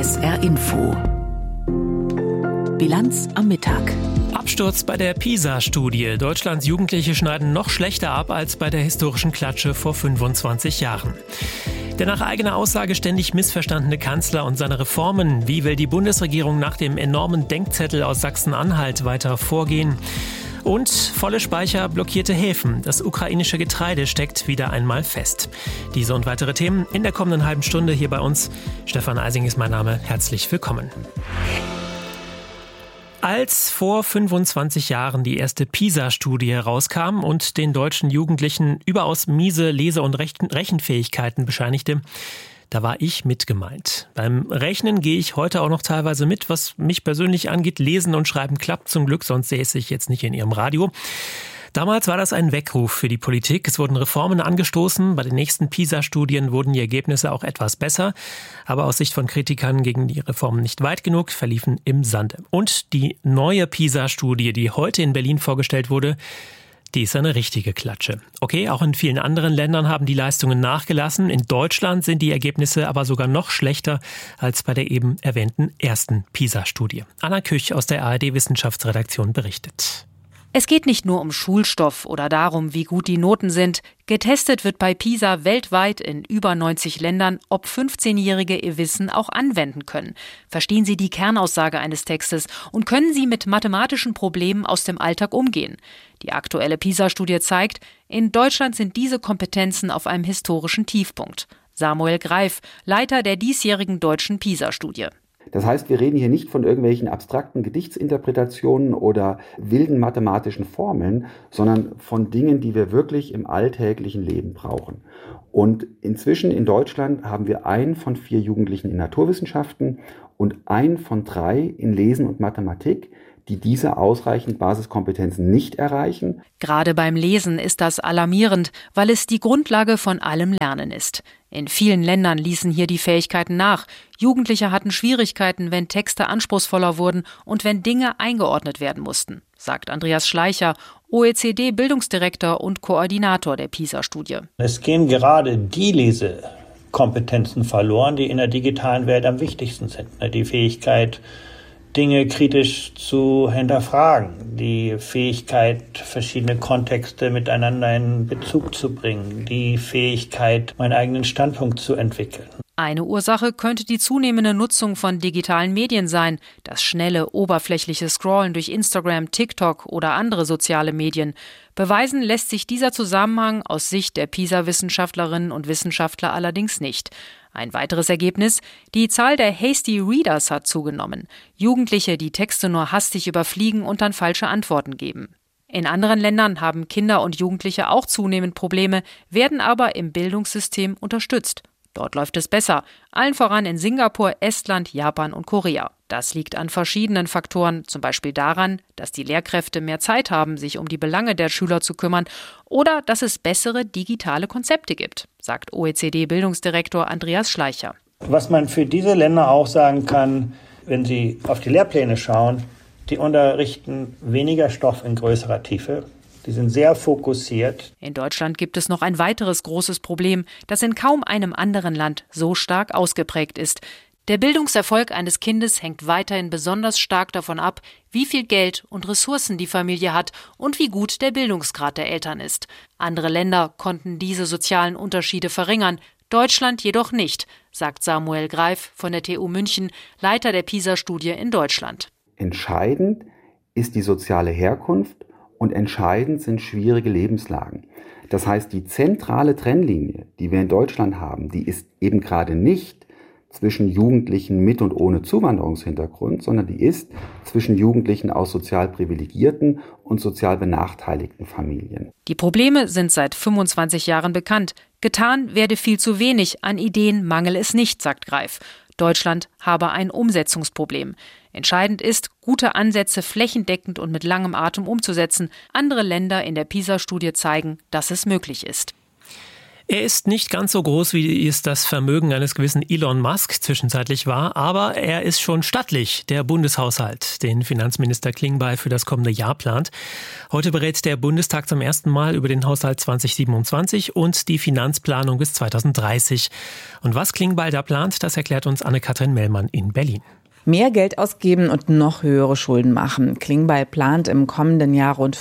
SR Info. Bilanz am Mittag. Absturz bei der PISA-Studie. Deutschlands Jugendliche schneiden noch schlechter ab als bei der historischen Klatsche vor 25 Jahren. Der nach eigener Aussage ständig missverstandene Kanzler und seine Reformen. Wie will die Bundesregierung nach dem enormen Denkzettel aus Sachsen-Anhalt weiter vorgehen? Und volle Speicher, blockierte Häfen. Das ukrainische Getreide steckt wieder einmal fest. Diese und weitere Themen in der kommenden halben Stunde hier bei uns. Stefan Eising ist mein Name. Herzlich willkommen. Als vor 25 Jahren die erste PISA-Studie herauskam und den deutschen Jugendlichen überaus miese Lese- und Rechenfähigkeiten bescheinigte, da war ich mit gemeint. Beim Rechnen gehe ich heute auch noch teilweise mit, was mich persönlich angeht. Lesen und Schreiben klappt zum Glück, sonst säße ich jetzt nicht in Ihrem Radio. Damals war das ein Weckruf für die Politik. Es wurden Reformen angestoßen. Bei den nächsten PISA-Studien wurden die Ergebnisse auch etwas besser. Aber aus Sicht von Kritikern gingen die Reformen nicht weit genug, verliefen im Sande. Und die neue PISA-Studie, die heute in Berlin vorgestellt wurde, die ist eine richtige Klatsche. Okay, auch in vielen anderen Ländern haben die Leistungen nachgelassen. In Deutschland sind die Ergebnisse aber sogar noch schlechter als bei der eben erwähnten ersten PISA-Studie. Anna Küch aus der ARD-Wissenschaftsredaktion berichtet. Es geht nicht nur um Schulstoff oder darum, wie gut die Noten sind. Getestet wird bei PISA weltweit in über 90 Ländern, ob 15-Jährige ihr Wissen auch anwenden können. Verstehen sie die Kernaussage eines Textes und können sie mit mathematischen Problemen aus dem Alltag umgehen? Die aktuelle PISA-Studie zeigt, in Deutschland sind diese Kompetenzen auf einem historischen Tiefpunkt. Samuel Greif, Leiter der diesjährigen deutschen PISA-Studie. Das heißt, wir reden hier nicht von irgendwelchen abstrakten Gedichtsinterpretationen oder wilden mathematischen Formeln, sondern von Dingen, die wir wirklich im alltäglichen Leben brauchen. Und inzwischen in Deutschland haben wir 1 von 4 Jugendlichen in Naturwissenschaften und 1 von 3 in Lesen und Mathematik, die diese ausreichend Basiskompetenzen nicht erreichen. Gerade beim Lesen ist das alarmierend, weil es die Grundlage von allem Lernen ist. In vielen Ländern ließen hier die Fähigkeiten nach. Jugendliche hatten Schwierigkeiten, wenn Texte anspruchsvoller wurden und wenn Dinge eingeordnet werden mussten, sagt Andreas Schleicher, OECD-Bildungsdirektor und Koordinator der PISA-Studie. Es gehen gerade die Lesekompetenzen verloren, die in der digitalen Welt am wichtigsten sind. Die Fähigkeit, Dinge kritisch zu hinterfragen, die Fähigkeit, verschiedene Kontexte miteinander in Bezug zu bringen, die Fähigkeit, meinen eigenen Standpunkt zu entwickeln. Eine Ursache könnte die zunehmende Nutzung von digitalen Medien sein, das schnelle, oberflächliche Scrollen durch Instagram, TikTok oder andere soziale Medien. Beweisen lässt sich dieser Zusammenhang aus Sicht der PISA-Wissenschaftlerinnen und Wissenschaftler allerdings nicht. Ein weiteres Ergebnis: die Zahl der Hasty Readers hat zugenommen. Jugendliche, die Texte nur hastig überfliegen und dann falsche Antworten geben. In anderen Ländern haben Kinder und Jugendliche auch zunehmend Probleme, werden aber im Bildungssystem unterstützt. Dort läuft es besser, allen voran in Singapur, Estland, Japan und Korea. Das liegt an verschiedenen Faktoren, zum Beispiel daran, dass die Lehrkräfte mehr Zeit haben, sich um die Belange der Schüler zu kümmern, oder dass es bessere digitale Konzepte gibt, sagt OECD-Bildungsdirektor Andreas Schleicher. Was man für diese Länder auch sagen kann, wenn Sie auf die Lehrpläne schauen, die unterrichten weniger Stoff in größerer Tiefe. Die sind sehr fokussiert. In Deutschland gibt es noch ein weiteres großes Problem, das in kaum einem anderen Land so stark ausgeprägt ist. Der Bildungserfolg eines Kindes hängt weiterhin besonders stark davon ab, wie viel Geld und Ressourcen die Familie hat und wie gut der Bildungsgrad der Eltern ist. Andere Länder konnten diese sozialen Unterschiede verringern, Deutschland jedoch nicht, sagt Samuel Greif von der TU München, Leiter der PISA-Studie in Deutschland. Entscheidend ist die soziale Herkunft und entscheidend sind schwierige Lebenslagen. Das heißt, die zentrale Trennlinie, die wir in Deutschland haben, die ist eben gerade nicht zwischen Jugendlichen mit und ohne Zuwanderungshintergrund, sondern die ist zwischen Jugendlichen aus sozial privilegierten und sozial benachteiligten Familien. Die Probleme sind seit 25 Jahren bekannt. Getan werde viel zu wenig, an Ideen mangele es nicht, sagt Greif. Deutschland habe ein Umsetzungsproblem. Entscheidend ist, gute Ansätze flächendeckend und mit langem Atem umzusetzen. Andere Länder in der PISA-Studie zeigen, dass es möglich ist. Er ist nicht ganz so groß, wie es das Vermögen eines gewissen Elon Musk zwischenzeitlich war, aber er ist schon stattlich, der Bundeshaushalt, den Finanzminister Klingbeil für das kommende Jahr plant. Heute berät der Bundestag zum ersten Mal über den Haushalt 2027 und die Finanzplanung bis 2030. Und was Klingbeil da plant, das erklärt uns Anne-Kathrin Mellmann in Berlin. Mehr Geld ausgeben und noch höhere Schulden machen. Klingbeil plant im kommenden Jahr rund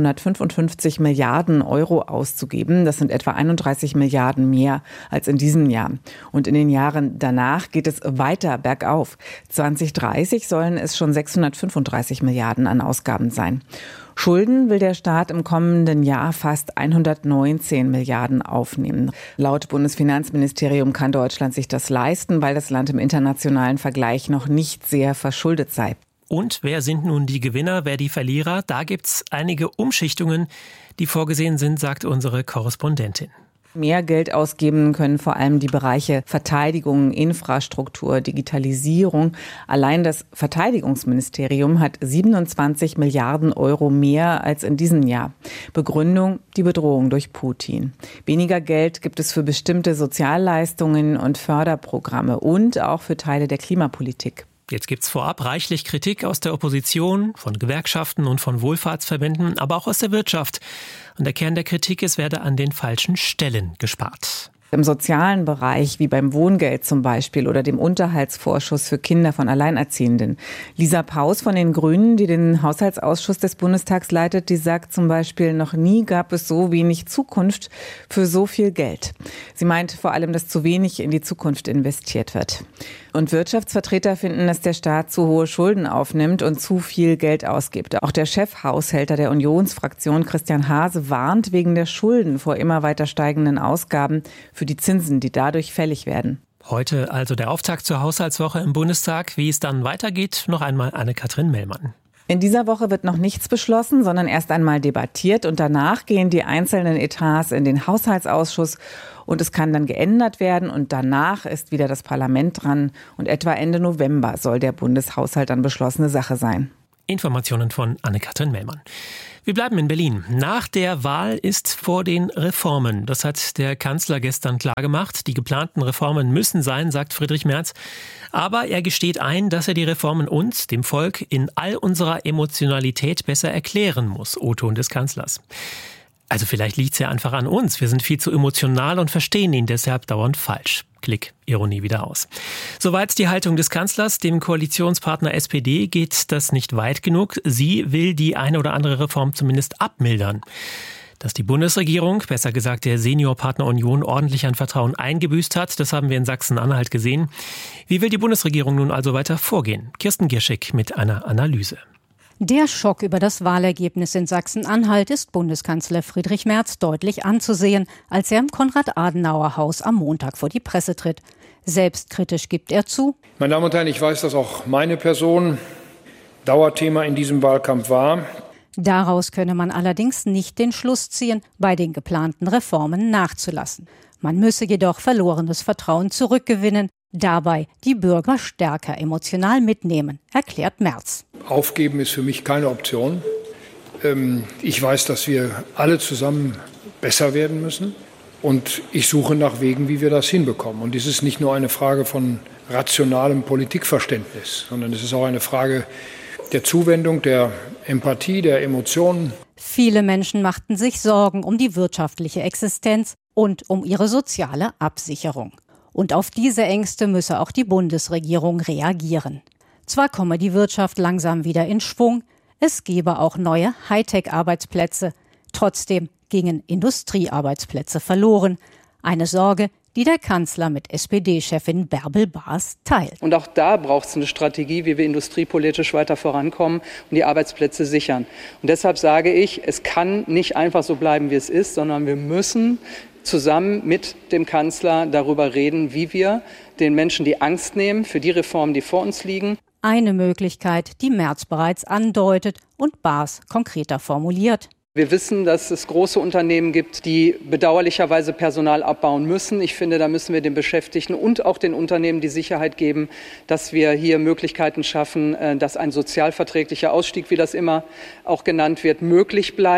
555 Milliarden Euro auszugeben. Das sind etwa 31 Milliarden mehr als in diesem Jahr. Und in den Jahren danach geht es weiter bergauf. 2030 sollen es schon 635 Milliarden an Ausgaben sein. Schulden will der Staat im kommenden Jahr fast 119 Milliarden aufnehmen. Laut Bundesfinanzministerium kann Deutschland sich das leisten, weil das Land im internationalen Vergleich noch nicht sehr verschuldet sei. Und wer sind nun die Gewinner, wer die Verlierer? Da gibt's einige Umschichtungen, die vorgesehen sind, sagt unsere Korrespondentin. Mehr Geld ausgeben können vor allem die Bereiche Verteidigung, Infrastruktur, Digitalisierung. Allein das Verteidigungsministerium hat 27 Milliarden Euro mehr als in diesem Jahr. Begründung: die Bedrohung durch Putin. Weniger Geld gibt es für bestimmte Sozialleistungen und Förderprogramme und auch für Teile der Klimapolitik. Jetzt gibt's vorab reichlich Kritik aus der Opposition, von Gewerkschaften und von Wohlfahrtsverbänden, aber auch aus der Wirtschaft. Und der Kern der Kritik, es werde an den falschen Stellen gespart. Im sozialen Bereich, wie beim Wohngeld zum Beispiel oder dem Unterhaltsvorschuss für Kinder von Alleinerziehenden. Lisa Paus von den Grünen, die den Haushaltsausschuss des Bundestags leitet, die sagt zum Beispiel, noch nie gab es so wenig Zukunft für so viel Geld. Sie meint vor allem, dass zu wenig in die Zukunft investiert wird. Und Wirtschaftsvertreter finden, dass der Staat zu hohe Schulden aufnimmt und zu viel Geld ausgibt. Auch der Chefhaushälter der Unionsfraktion, Christian Hase, warnt wegen der Schulden vor immer weiter steigenden Ausgaben für die Zinsen, die dadurch fällig werden. Heute also der Auftakt zur Haushaltswoche im Bundestag. Wie es dann weitergeht, noch einmal Anne-Kathrin Mellmann. In dieser Woche wird noch nichts beschlossen, sondern erst einmal debattiert und danach gehen die einzelnen Etats in den Haushaltsausschuss und es kann dann geändert werden und danach ist wieder das Parlament dran und etwa Ende November soll der Bundeshaushalt dann beschlossene Sache sein. Informationen von Anne-Kathrin Mellmann. Wir bleiben in Berlin. Nach der Wahl ist vor den Reformen. Das hat der Kanzler gestern klargemacht. Die geplanten Reformen müssen sein, sagt Friedrich Merz. Aber er gesteht ein, dass er die Reformen uns, dem Volk, in all unserer Emotionalität besser erklären muss, O-Ton des Kanzlers. Also vielleicht liegt es ja einfach an uns. Wir sind viel zu emotional und verstehen ihn deshalb dauernd falsch. Klick, Ironie wieder aus. Soweit die Haltung des Kanzlers. Dem Koalitionspartner SPD geht das nicht weit genug. Sie will die eine oder andere Reform zumindest abmildern. Dass die Bundesregierung, besser gesagt der Seniorpartner Union, ordentlich an Vertrauen eingebüßt hat, das haben wir in Sachsen-Anhalt gesehen. Wie will die Bundesregierung nun also weiter vorgehen? Kirsten Gierschik mit einer Analyse. Der Schock über das Wahlergebnis in Sachsen-Anhalt ist Bundeskanzler Friedrich Merz deutlich anzusehen, als er im Konrad-Adenauer-Haus am Montag vor die Presse tritt. Selbstkritisch gibt er zu: Meine Damen und Herren, ich weiß, dass auch meine Person Dauerthema in diesem Wahlkampf war. Daraus könne man allerdings nicht den Schluss ziehen, bei den geplanten Reformen nachzulassen. Man müsse jedoch verlorenes Vertrauen zurückgewinnen, dabei die Bürger stärker emotional mitnehmen, erklärt Merz. Aufgeben ist für mich keine Option. Ich weiß, dass wir alle zusammen besser werden müssen. Und ich suche nach Wegen, wie wir das hinbekommen. Und dies ist nicht nur eine Frage von rationalem Politikverständnis, sondern es ist auch eine Frage der Zuwendung, der Empathie, der Emotionen. Viele Menschen machten sich Sorgen um die wirtschaftliche Existenz und um ihre soziale Absicherung. Und auf diese Ängste müsse auch die Bundesregierung reagieren. Zwar komme die Wirtschaft langsam wieder in Schwung, es gebe auch neue Hightech-Arbeitsplätze. Trotzdem gingen Industriearbeitsplätze verloren. Eine Sorge, die der Kanzler mit SPD-Chefin Bärbel Baas teilt. Und auch da braucht es eine Strategie, wie wir industriepolitisch weiter vorankommen und die Arbeitsplätze sichern. Und deshalb sage ich, es kann nicht einfach so bleiben, wie es ist, sondern wir müssen zusammen mit dem Kanzler darüber reden, wie wir den Menschen die Angst nehmen für die Reformen, die vor uns liegen. Eine Möglichkeit, die Merz bereits andeutet und Baas konkreter formuliert. Wir wissen, dass es große Unternehmen gibt, die bedauerlicherweise Personal abbauen müssen. Ich finde, da müssen wir den Beschäftigten und auch den Unternehmen die Sicherheit geben, dass wir hier Möglichkeiten schaffen, dass ein sozialverträglicher Ausstieg, wie das immer auch genannt wird, möglich bleibt.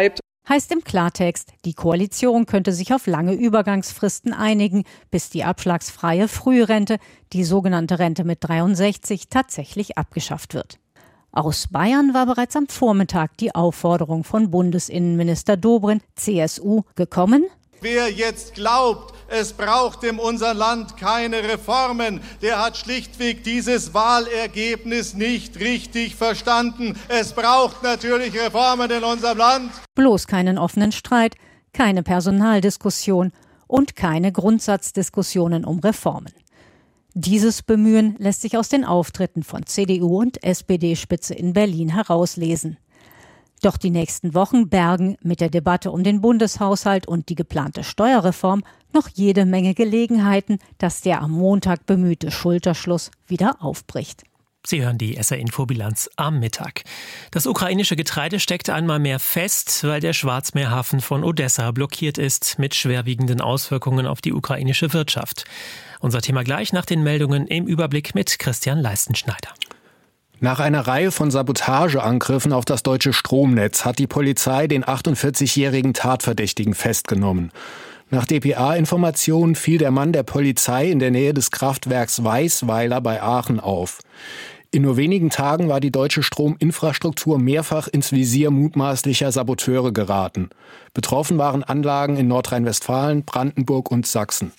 Heißt im Klartext, die Koalition könnte sich auf lange Übergangsfristen einigen, bis die abschlagsfreie Frührente, die sogenannte Rente mit 63, tatsächlich abgeschafft wird. Aus Bayern war bereits am Vormittag die Aufforderung von Bundesinnenminister Dobrindt, CSU, gekommen. Wer jetzt glaubt, es braucht in unserem Land keine Reformen, der hat schlichtweg dieses Wahlergebnis nicht richtig verstanden. Es braucht natürlich Reformen in unserem Land. Bloß keinen offenen Streit, keine Personaldiskussion und keine Grundsatzdiskussionen um Reformen. Dieses Bemühen lässt sich aus den Auftritten von CDU und SPD-Spitze in Berlin herauslesen. Doch die nächsten Wochen bergen mit der Debatte um den Bundeshaushalt und die geplante Steuerreform noch jede Menge Gelegenheiten, dass der am Montag bemühte Schulterschluss wieder aufbricht. Sie hören die SR-Info-Bilanz am Mittag. Das ukrainische Getreide steckt einmal mehr fest, weil der Schwarzmeerhafen von Odessa blockiert ist, mit schwerwiegenden Auswirkungen auf die ukrainische Wirtschaft. Unser Thema gleich nach den Meldungen im Überblick mit Christian Leistenschneider. Nach einer Reihe von Sabotageangriffen auf das deutsche Stromnetz hat die Polizei den 48-jährigen Tatverdächtigen festgenommen. Nach dpa-Informationen fiel der Mann der Polizei in der Nähe des Kraftwerks Weißweiler bei Aachen auf. In nur wenigen Tagen war die deutsche Strominfrastruktur mehrfach ins Visier mutmaßlicher Saboteure geraten. Betroffen waren Anlagen in Nordrhein-Westfalen, Brandenburg und Sachsen.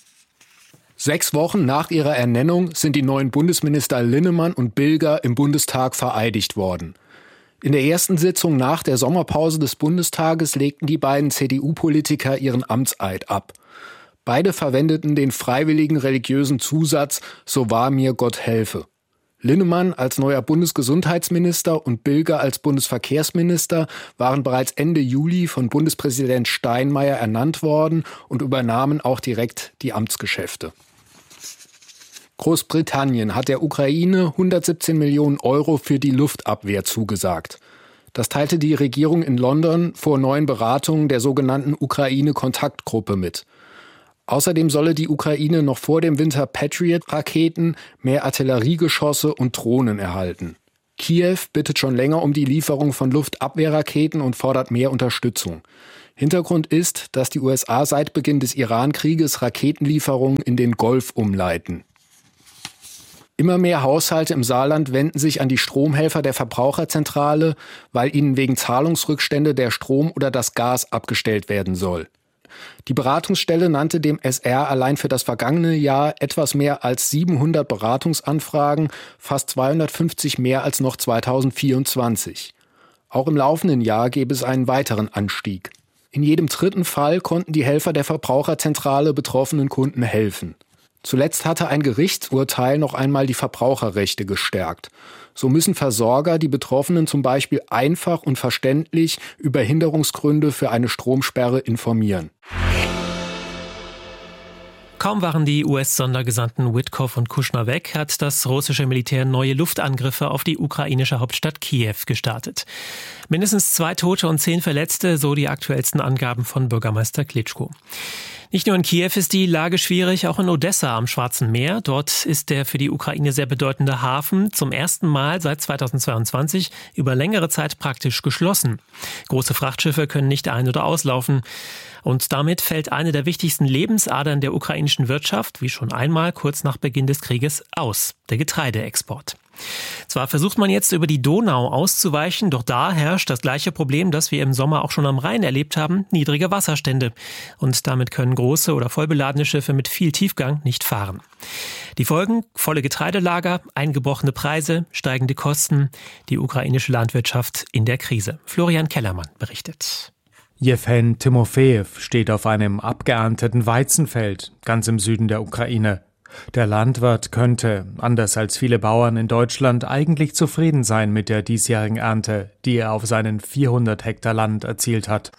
6 Wochen nach ihrer Ernennung sind die neuen Bundesminister Linnemann und Bilger im Bundestag vereidigt worden. In der ersten Sitzung nach der Sommerpause des Bundestages legten die beiden CDU-Politiker ihren Amtseid ab. Beide verwendeten den freiwilligen religiösen Zusatz „So wahr mir Gott helfe". Linnemann als neuer Bundesgesundheitsminister und Bilger als Bundesverkehrsminister waren bereits Ende Juli von Bundespräsident Steinmeier ernannt worden und übernahmen auch direkt die Amtsgeschäfte. Großbritannien hat der Ukraine 117 Millionen Euro für die Luftabwehr zugesagt. Das teilte die Regierung in London vor neuen Beratungen der sogenannten Ukraine-Kontaktgruppe mit. Außerdem solle die Ukraine noch vor dem Winter Patriot-Raketen, mehr Artilleriegeschosse und Drohnen erhalten. Kiew bittet schon länger um die Lieferung von Luftabwehrraketen und fordert mehr Unterstützung. Hintergrund ist, dass die USA seit Beginn des Iran-Krieges Raketenlieferungen in den Golf umleiten. Immer mehr Haushalte im Saarland wenden sich an die Stromhelfer der Verbraucherzentrale, weil ihnen wegen Zahlungsrückstände der Strom oder das Gas abgestellt werden soll. Die Beratungsstelle nannte dem SR allein für das vergangene Jahr etwas mehr als 700 Beratungsanfragen, fast 250 mehr als noch 2024. Auch im laufenden Jahr gäbe es einen weiteren Anstieg. In jedem dritten Fall konnten die Helfer der Verbraucherzentrale betroffenen Kunden helfen. Zuletzt hatte ein Gerichtsurteil noch einmal die Verbraucherrechte gestärkt. So müssen Versorger die Betroffenen zum Beispiel einfach und verständlich über Hinderungsgründe für eine Stromsperre informieren. Kaum waren die US-Sondergesandten Witkoff und Kushner weg, hat das russische Militär neue Luftangriffe auf die ukrainische Hauptstadt Kiew gestartet. Mindestens 2 Tote und 10 Verletzte, so die aktuellsten Angaben von Bürgermeister Klitschko. Nicht nur in Kiew ist die Lage schwierig, auch in Odessa am Schwarzen Meer. Dort ist der für die Ukraine sehr bedeutende Hafen zum ersten Mal seit 2022 über längere Zeit praktisch geschlossen. Große Frachtschiffe können nicht ein- oder auslaufen. Und damit fällt eine der wichtigsten Lebensadern der ukrainischen Wirtschaft, wie schon einmal kurz nach Beginn des Krieges, aus: der Getreideexport. Zwar versucht man jetzt über die Donau auszuweichen, doch da herrscht das gleiche Problem, das wir im Sommer auch schon am Rhein erlebt haben: niedrige Wasserstände. Und damit können große oder vollbeladene Schiffe mit viel Tiefgang nicht fahren. Die Folgen: volle Getreidelager, eingebrochene Preise, steigende Kosten, die ukrainische Landwirtschaft in der Krise. Florian Kellermann berichtet. Jewhen Timofejew steht auf einem abgeernteten Weizenfeld ganz im Süden der Ukraine. Der Landwirt könnte, anders als viele Bauern in Deutschland, eigentlich zufrieden sein mit der diesjährigen Ernte, die er auf seinen 400 Hektar Land erzielt hat.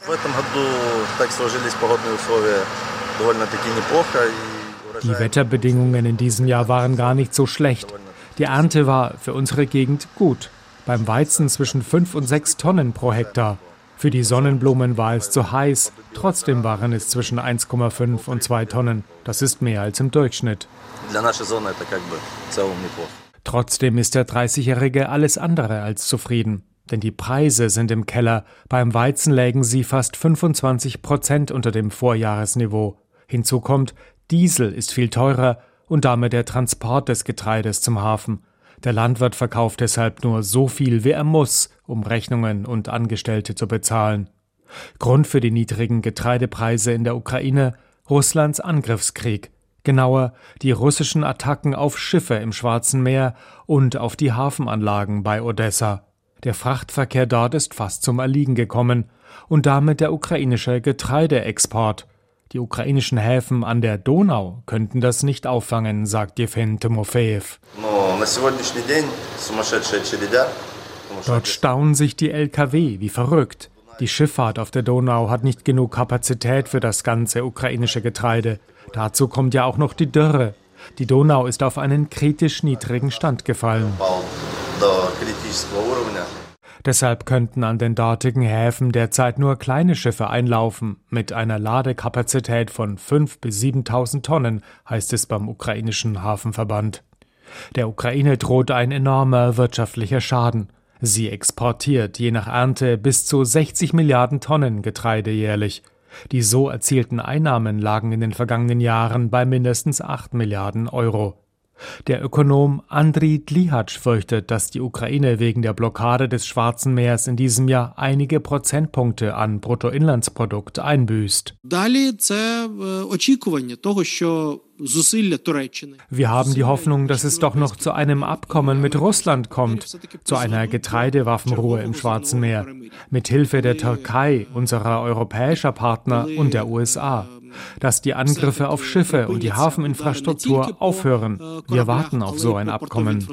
Die Wetterbedingungen in diesem Jahr waren gar nicht so schlecht. Die Ernte war für unsere Gegend gut. Beim Weizen zwischen 5 und 6 Tonnen pro Hektar. Für die Sonnenblumen war es zu heiß, trotzdem waren es zwischen 1,5 und 2 Tonnen. Das ist mehr als im Durchschnitt. Trotzdem ist der 30-Jährige alles andere als zufrieden. Denn die Preise sind im Keller. Beim Weizen lägen sie fast 25% unter dem Vorjahresniveau. Hinzu kommt, Diesel ist viel teurer und damit der Transport des Getreides zum Hafen. Der Landwirt verkauft deshalb nur so viel, wie er muss, um Rechnungen und Angestellte zu bezahlen. Grund für die niedrigen Getreidepreise in der Ukraine: Russlands Angriffskrieg. Genauer, die russischen Attacken auf Schiffe im Schwarzen Meer und auf die Hafenanlagen bei Odessa. Der Frachtverkehr dort ist fast zum Erliegen gekommen und damit der ukrainische Getreideexport. Die ukrainischen Häfen an der Donau könnten das nicht auffangen, sagt Jefim Timofejew. Dort stauen sich die Lkw wie verrückt. Die Schifffahrt auf der Donau hat nicht genug Kapazität für das ganze ukrainische Getreide. Dazu kommt ja auch noch die Dürre. Die Donau ist auf einen kritisch niedrigen Stand gefallen. Deshalb könnten an den dortigen Häfen derzeit nur kleine Schiffe einlaufen, mit einer Ladekapazität von 5.000 bis 7.000 Tonnen, heißt es beim ukrainischen Hafenverband. Der Ukraine droht ein enormer wirtschaftlicher Schaden. Sie exportiert je nach Ernte bis zu 60 Milliarden Tonnen Getreide jährlich. Die so erzielten Einnahmen lagen in den vergangenen Jahren bei mindestens 8 Milliarden Euro. Der Ökonom Andriy Dlihatsch fürchtet, dass die Ukraine wegen der Blockade des Schwarzen Meers in diesem Jahr einige Prozentpunkte an Bruttoinlandsprodukt einbüßt. Wir haben die Hoffnung, dass es doch noch zu einem Abkommen mit Russland kommt, zu einer Getreidewaffenruhe im Schwarzen Meer, mit Hilfe der Türkei, unserer europäischer Partner und der USA. Dass die Angriffe auf Schiffe und die Hafeninfrastruktur aufhören. Wir warten auf so ein Abkommen.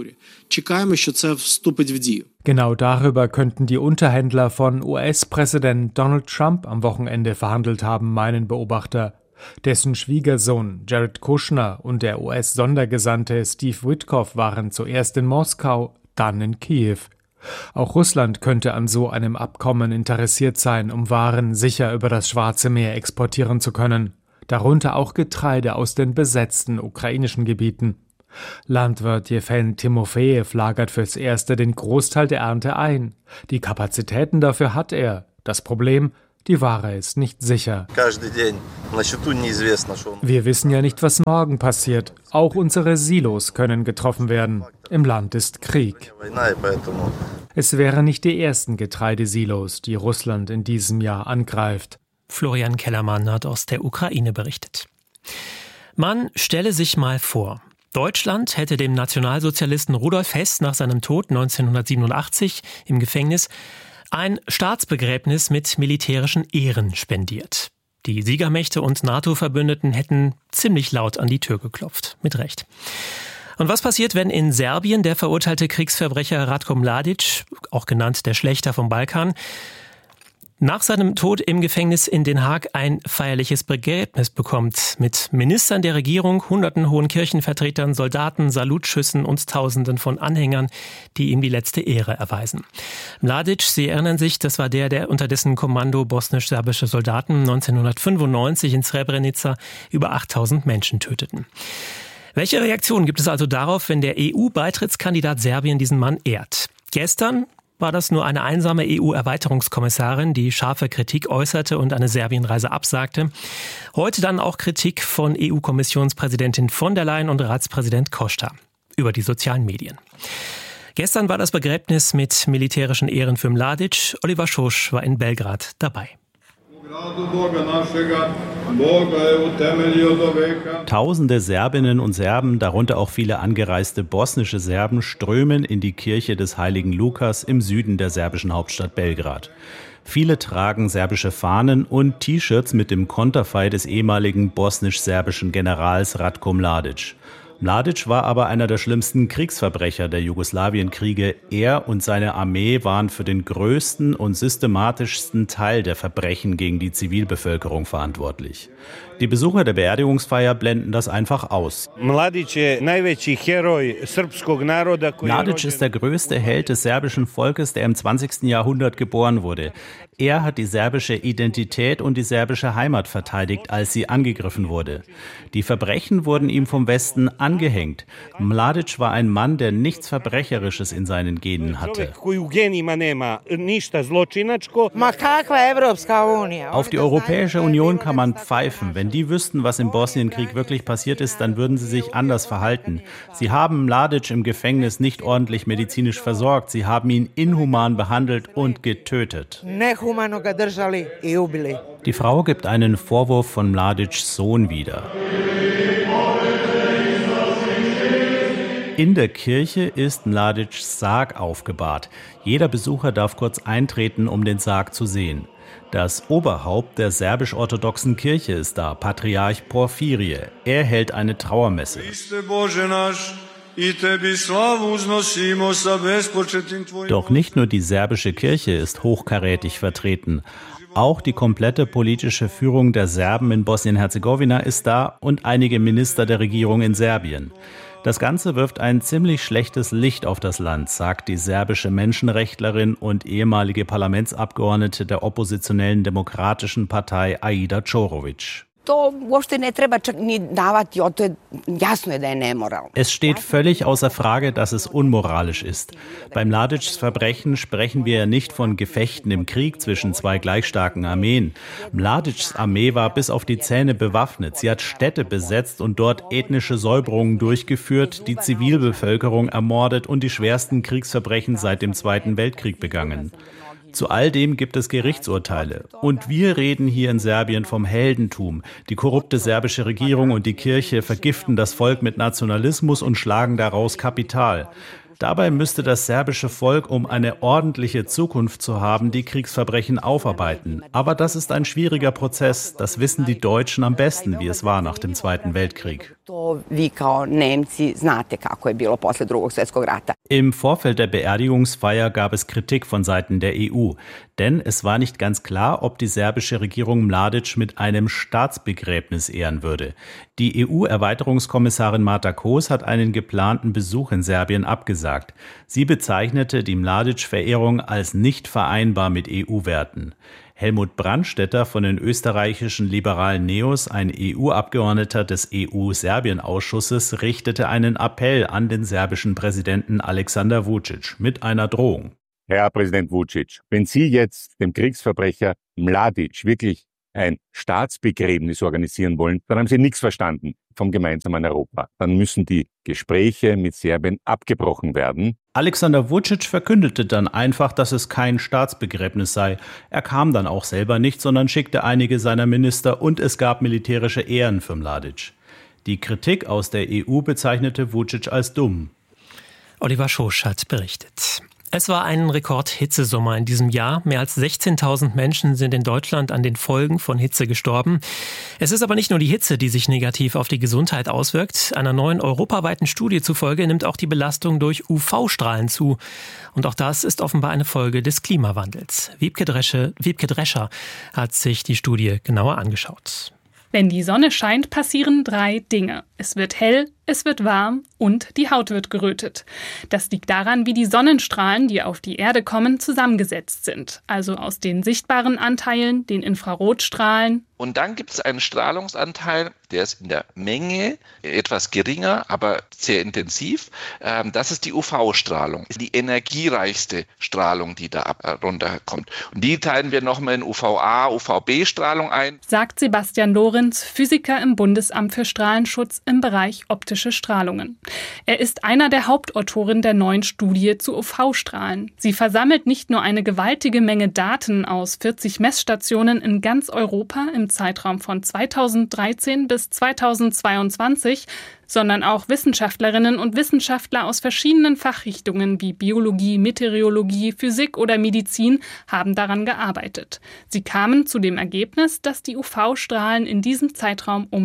Genau darüber könnten die Unterhändler von US-Präsident Donald Trump am Wochenende verhandelt haben, meinen Beobachter. Dessen Schwiegersohn Jared Kushner und der US-Sondergesandte Steve Witkoff waren zuerst in Moskau, dann in Kiew. Auch Russland könnte an so einem Abkommen interessiert sein, um Waren sicher über das Schwarze Meer exportieren zu können, darunter auch Getreide aus den besetzten ukrainischen Gebieten. Landwirt Jefim Timofejew lagert fürs Erste den Großteil der Ernte ein. Die Kapazitäten dafür hat er. Das Problem: die Ware ist nicht sicher. Wir wissen ja nicht, was morgen passiert. Auch unsere Silos können getroffen werden. Im Land ist Krieg. Es wären nicht die ersten Getreidesilos, die Russland in diesem Jahr angreift. Florian Kellermann hat aus der Ukraine berichtet. Man stelle sich mal vor, Deutschland hätte dem Nationalsozialisten Rudolf Hess nach seinem Tod 1987 im Gefängnis ein Staatsbegräbnis mit militärischen Ehren spendiert. Die Siegermächte und NATO-Verbündeten hätten ziemlich laut an die Tür geklopft. Mit Recht. Und was passiert, wenn in Serbien der verurteilte Kriegsverbrecher Ratko Mladic, auch genannt der Schlächter vom Balkan, nach seinem Tod im Gefängnis in Den Haag ein feierliches Begräbnis bekommt, mit Ministern der Regierung, hunderten hohen Kirchenvertretern, Soldaten, Salutschüssen und Tausenden von Anhängern, die ihm die letzte Ehre erweisen. Mladic, Sie erinnern sich, das war der unter dessen Kommando bosnisch-serbische Soldaten 1995 in Srebrenica über 8000 Menschen töteten. Welche Reaktion gibt es also darauf, wenn der EU-Beitrittskandidat Serbien diesen Mann ehrt? Gestern war das nur eine einsame EU-Erweiterungskommissarin, die scharfe Kritik äußerte und eine Serbienreise absagte. Heute dann auch Kritik von EU-Kommissionspräsidentin von der Leyen und Ratspräsident Costa über die sozialen Medien. Gestern war das Begräbnis mit militärischen Ehren für Mladic. Oliver Schosch war in Belgrad dabei. Tausende Serbinnen und Serben, darunter auch viele angereiste bosnische Serben, strömen in die Kirche des heiligen Lukas im Süden der serbischen Hauptstadt Belgrad. Viele tragen serbische Fahnen und T-Shirts mit dem Konterfei des ehemaligen bosnisch-serbischen Generals Ratko Mladic. Mladic war aber einer der schlimmsten Kriegsverbrecher der Jugoslawienkriege. Er und seine Armee waren für den größten und systematischsten Teil der Verbrechen gegen die Zivilbevölkerung verantwortlich. Die Besucher der Beerdigungsfeier blenden das einfach aus. Mladic ist der größte Held des serbischen Volkes, der im 20. Jahrhundert geboren wurde. Er hat die serbische Identität und die serbische Heimat verteidigt, als sie angegriffen wurde. Die Verbrechen wurden ihm vom Westen angehängt. Mladic war ein Mann, der nichts Verbrecherisches in seinen Genen hatte. Auf die Europäische Union kann man pfeifen. Wenn die wüssten, was im Bosnienkrieg wirklich passiert ist, dann würden sie sich anders verhalten. Sie haben Mladic im Gefängnis nicht ordentlich medizinisch versorgt. Sie haben ihn inhuman behandelt und getötet. Die Frau gibt einen Vorwurf von Mladics Sohn wieder. In der Kirche ist Mladics Sarg aufgebahrt. Jeder Besucher darf kurz eintreten, um den Sarg zu sehen. Das Oberhaupt der serbisch-orthodoxen Kirche ist da, Patriarch Porphyrie. Er hält eine Trauermesse. Doch nicht nur die serbische Kirche ist hochkarätig vertreten. Auch die komplette politische Führung der Serben in Bosnien-Herzegowina ist da und einige Minister der Regierung in Serbien. Das Ganze wirft ein ziemlich schlechtes Licht auf das Land, sagt die serbische Menschenrechtlerin und ehemalige Parlamentsabgeordnete der oppositionellen Demokratischen Partei Aida Ćorović. Es steht völlig außer Frage, dass es unmoralisch ist. Bei Mladics Verbrechen sprechen wir ja nicht von Gefechten im Krieg zwischen zwei gleichstarken Armeen. Mladics Armee war bis auf die Zähne bewaffnet. Sie hat Städte besetzt und dort ethnische Säuberungen durchgeführt, die Zivilbevölkerung ermordet und die schwersten Kriegsverbrechen seit dem Zweiten Weltkrieg begangen. Zu all dem gibt es Gerichtsurteile. Und wir reden hier in Serbien vom Heldentum. Die korrupte serbische Regierung und die Kirche vergiften das Volk mit Nationalismus und schlagen daraus Kapital. Dabei müsste das serbische Volk, um eine ordentliche Zukunft zu haben, die Kriegsverbrechen aufarbeiten. Aber das ist ein schwieriger Prozess. Das wissen die Deutschen am besten, wie es war nach dem Zweiten Weltkrieg. Im Vorfeld der Beerdigungsfeier gab es Kritik von Seiten der EU. Denn es war nicht ganz klar, ob die serbische Regierung Mladic mit einem Staatsbegräbnis ehren würde. Die EU-Erweiterungskommissarin Marta Kos hat einen geplanten Besuch in Serbien abgesagt. Sie bezeichnete die Mladic-Verehrung als nicht vereinbar mit EU-Werten. Helmut Brandstätter von den österreichischen liberalen Neos, ein EU-Abgeordneter des EU-Serbien-Ausschusses, richtete einen Appell an den serbischen Präsidenten Aleksandar Vučić mit einer Drohung. Herr Präsident Vučić, wenn Sie jetzt dem Kriegsverbrecher Mladic wirklich ein Staatsbegräbnis organisieren wollen, dann haben Sie nichts verstanden vom gemeinsamen Europa. Dann müssen die Gespräche mit Serbien abgebrochen werden. Aleksandar Vučić verkündete dann einfach, dass es kein Staatsbegräbnis sei. Er kam dann auch selber nicht, sondern schickte einige seiner Minister und es gab militärische Ehren für Mladic. Die Kritik aus der EU bezeichnete Vučić als dumm. Oliver Schosch hat berichtet. Es war ein Rekordhitzesommer in diesem Jahr. Mehr als 16.000 Menschen sind in Deutschland an den Folgen von Hitze gestorben. Es ist aber nicht nur die Hitze, die sich negativ auf die Gesundheit auswirkt. Einer neuen europaweiten Studie zufolge nimmt auch die Belastung durch UV-Strahlen zu. Und auch das ist offenbar eine Folge des Klimawandels. Wiebke Drescher hat sich die Studie genauer angeschaut. Wenn die Sonne scheint, passieren 3 Dinge. Es wird hell, es wird warm und die Haut wird gerötet. Das liegt daran, wie die Sonnenstrahlen, die auf die Erde kommen, zusammengesetzt sind. Also aus den sichtbaren Anteilen, den Infrarotstrahlen. Und dann gibt es einen Strahlungsanteil, der ist in der Menge etwas geringer, aber sehr intensiv. Das ist die UV-Strahlung, die energiereichste Strahlung, die da runterkommt. Und die teilen wir nochmal in UVA, UVB-Strahlung ein. Sagt Sebastian Lorenz, Physiker im Bundesamt für Strahlenschutz im Bereich optische Strahlungen. Er ist einer der Hauptautoren der neuen Studie zu UV-Strahlen. Sie versammelt nicht nur eine gewaltige Menge Daten aus 40 Messstationen in ganz Europa im Zeitraum von 2013 bis 2022, sondern auch Wissenschaftlerinnen und Wissenschaftler aus verschiedenen Fachrichtungen wie Biologie, Meteorologie, Physik oder Medizin haben daran gearbeitet. Sie kamen zu dem Ergebnis, dass die UV-Strahlen in diesem Zeitraum um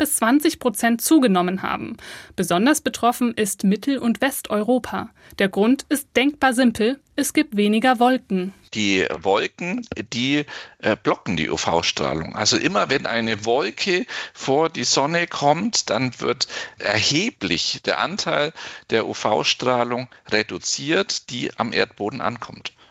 10-20% zugenommen haben. Besonders betroffen ist Mittel- und Westeuropa. Der Grund ist denkbar simpel: es gibt weniger Wolken. Die Wolken, die blocken die UV-Strahlung. Also immer wenn eine Wolke vor die Sonne kommt, dann wird erheblich der Anteil der UV-Strahlung reduziert, die am Erdboden ankommt.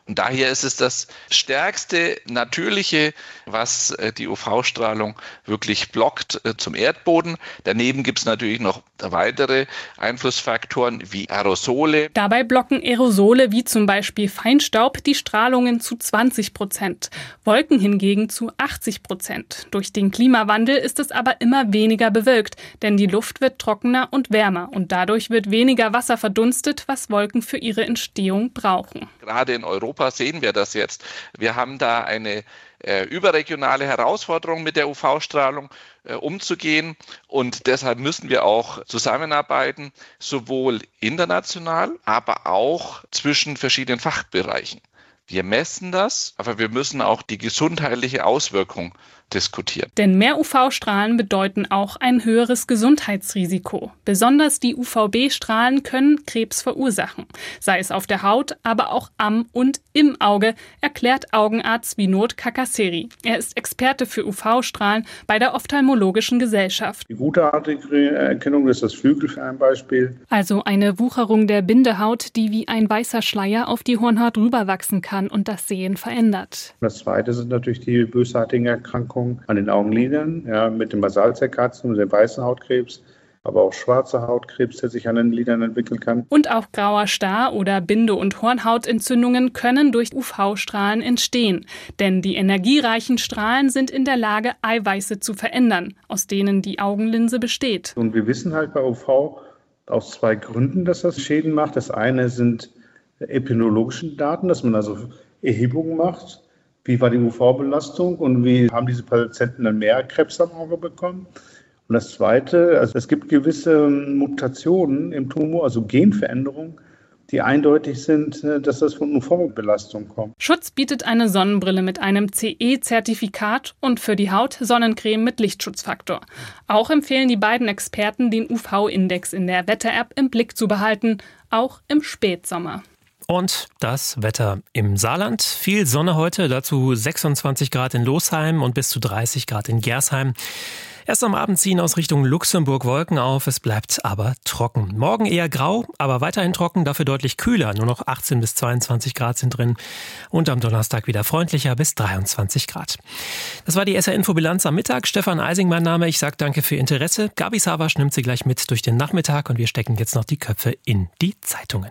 Und daher ist es das stärkste Natürliche, was die UV-Strahlung wirklich blockt zum Erdboden. Daneben gibt es natürlich noch weitere Einflussfaktoren wie Aerosole. Dabei blocken Aerosole wie zum Beispiel Feinstaub die Strahlungen zu 20%, Wolken hingegen zu 80%. Durch den Klimawandel ist es aber immer weniger bewölkt, denn die Luft wird trockener und wärmer und dadurch wird weniger Wasser verdunstet, was Wolken für ihre Entstehung brauchen. Gerade in Europa sehen wir das jetzt. Wir haben da eine überregionale Herausforderung mit der UV-Strahlung umzugehen und deshalb müssen wir auch zusammenarbeiten, sowohl international, aber auch zwischen verschiedenen Fachbereichen. Wir messen das, aber wir müssen auch die gesundheitliche Auswirkung diskutieren. Denn mehr UV-Strahlen bedeuten auch ein höheres Gesundheitsrisiko. Besonders die UVB-Strahlen können Krebs verursachen, sei es auf der Haut, aber auch am und im Auge, erklärt Augenarzt Vinod Kakasseri. Er ist Experte für UV-Strahlen bei der Ophthalmologischen Gesellschaft. Die gutartige Erkennung ist das Flügel für ein Beispiel. Also eine Wucherung der Bindehaut, die wie ein weißer Schleier auf die Hornhaut rüberwachsen kann und das Sehen verändert. Das zweite sind natürlich die bösartigen Erkrankungen an den Augenlidern, mit dem Basalzellkarzinom, dem weißen Hautkrebs, aber auch schwarzer Hautkrebs, der sich an den Lidern entwickeln kann. Und auch grauer Star oder Binde- und Hornhautentzündungen können durch UV-Strahlen entstehen. Denn die energiereichen Strahlen sind in der Lage, Eiweiße zu verändern, aus denen die Augenlinse besteht. Und wir wissen halt bei UV aus zwei Gründen, dass das Schäden macht. Das eine sind epidemiologische Daten, dass man also Erhebungen macht. Wie war die UV-Belastung und wie haben diese Patienten dann mehr Krebs am Auge bekommen? Und das Zweite, also es gibt gewisse Mutationen im Tumor, also Genveränderungen, die eindeutig sind, dass das von UV-Belastung kommt. Schutz bietet eine Sonnenbrille mit einem CE-Zertifikat und für die Haut Sonnencreme mit Lichtschutzfaktor. Auch empfehlen die beiden Experten, den UV-Index in der Wetter-App im Blick zu behalten, auch im Spätsommer. Und das Wetter im Saarland. Viel Sonne heute, dazu 26 Grad in Losheim und bis zu 30 Grad in Gersheim. Erst am Abend ziehen aus Richtung Luxemburg Wolken auf, es bleibt aber trocken. Morgen eher grau, aber weiterhin trocken, dafür deutlich kühler. Nur noch 18 bis 22 Grad sind drin. Und am Donnerstag wieder freundlicher bis 23 Grad. Das war die SR-Info-Bilanz am Mittag. Stefan Eising mein Name. Ich sage danke für Ihr Interesse. Gabi Savasch nimmt Sie gleich mit durch den Nachmittag und wir stecken jetzt noch die Köpfe in die Zeitungen.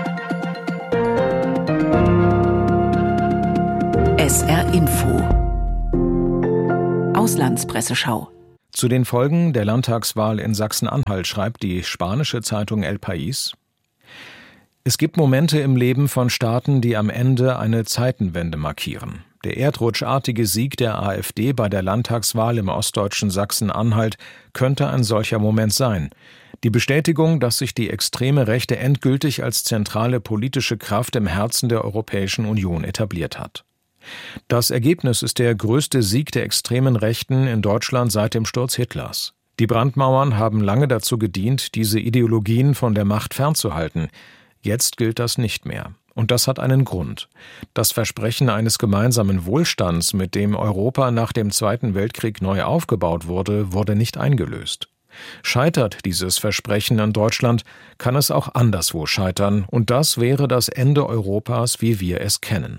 SR Info. Auslandspresseschau. Zu den Folgen der Landtagswahl in Sachsen-Anhalt schreibt die spanische Zeitung El País: Es gibt Momente im Leben von Staaten, die am Ende eine Zeitenwende markieren. Der erdrutschartige Sieg der AfD bei der Landtagswahl im ostdeutschen Sachsen-Anhalt könnte ein solcher Moment sein. Die Bestätigung, dass sich die extreme Rechte endgültig als zentrale politische Kraft im Herzen der Europäischen Union etabliert hat. Das Ergebnis ist der größte Sieg der extremen Rechten in Deutschland seit dem Sturz Hitlers. Die Brandmauern haben lange dazu gedient, diese Ideologien von der Macht fernzuhalten. Jetzt gilt das nicht mehr. Und das hat einen Grund. Das Versprechen eines gemeinsamen Wohlstands, mit dem Europa nach dem Zweiten Weltkrieg neu aufgebaut wurde, wurde nicht eingelöst. Scheitert dieses Versprechen in Deutschland, kann es auch anderswo scheitern, und das wäre das Ende Europas, wie wir es kennen.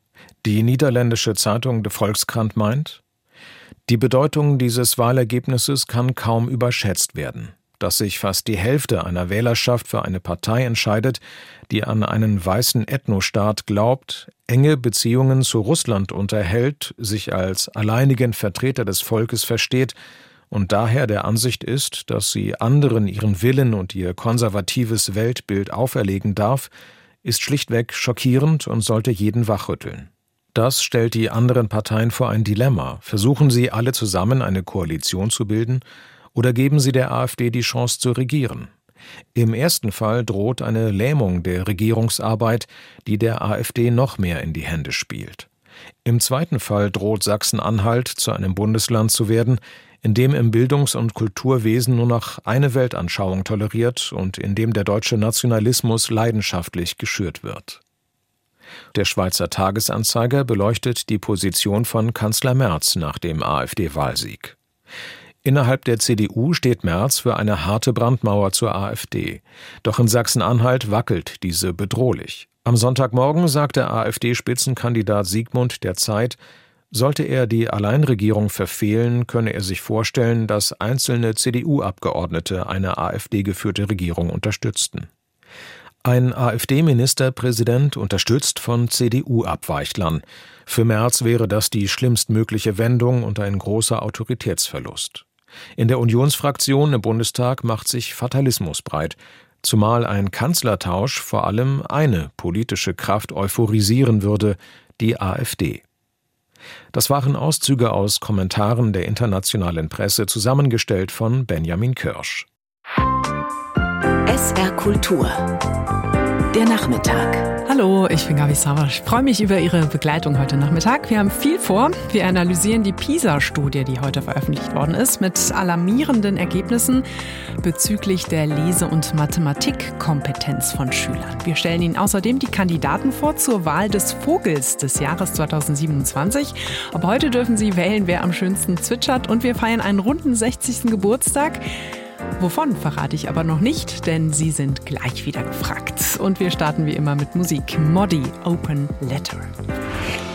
Die niederländische Zeitung De Volkskrant meint: Die Bedeutung dieses Wahlergebnisses kann kaum überschätzt werden. Dass sich fast die Hälfte einer Wählerschaft für eine Partei entscheidet, die an einen weißen Ethnostaat glaubt, enge Beziehungen zu Russland unterhält, sich als alleinigen Vertreter des Volkes versteht und daher der Ansicht ist, dass sie anderen ihren Willen und ihr konservatives Weltbild auferlegen darf, ist schlichtweg schockierend und sollte jeden wachrütteln. Das stellt die anderen Parteien vor ein Dilemma. Versuchen sie alle zusammen eine Koalition zu bilden oder geben sie der AfD die Chance zu regieren? Im ersten Fall droht eine Lähmung der Regierungsarbeit, die der AfD noch mehr in die Hände spielt. Im zweiten Fall droht Sachsen-Anhalt zu einem Bundesland zu werden, in dem im Bildungs- und Kulturwesen nur noch eine Weltanschauung toleriert und in dem der deutsche Nationalismus leidenschaftlich geschürt wird. Der Schweizer Tagesanzeiger beleuchtet die Position von Kanzler Merz nach dem AfD-Wahlsieg. Innerhalb der CDU steht Merz für eine harte Brandmauer zur AfD. Doch in Sachsen-Anhalt wackelt diese bedrohlich. Am Sonntagmorgen sagte AfD-Spitzenkandidat Siegmund der Zeit, sollte er die Alleinregierung verfehlen, könne er sich vorstellen, dass einzelne CDU-Abgeordnete eine AfD-geführte Regierung unterstützten. Ein AfD-Ministerpräsident unterstützt von CDU-Abweichlern. Für Merz wäre das die schlimmstmögliche Wendung und ein großer Autoritätsverlust. In der Unionsfraktion im Bundestag macht sich Fatalismus breit, zumal ein Kanzlertausch vor allem eine politische Kraft euphorisieren würde, die AfD. Das waren Auszüge aus Kommentaren der internationalen Presse, zusammengestellt von Benjamin Kirsch. SR Kultur. Der Nachmittag. Hallo, ich bin Gabi Savas. Ich freue mich über Ihre Begleitung heute Nachmittag. Wir haben viel vor. Wir analysieren die PISA-Studie, die heute veröffentlicht worden ist, mit alarmierenden Ergebnissen bezüglich der Lese- und Mathematikkompetenz von Schülern. Wir stellen Ihnen außerdem die Kandidaten vor zur Wahl des Vogels des Jahres 2027. Aber heute dürfen Sie wählen, wer am schönsten zwitschert. Und wir feiern einen runden 60. Geburtstag. Wovon verrate ich aber noch nicht, denn Sie sind gleich wieder gefragt. Und wir starten wie immer mit Musik. Modi, Open Letter.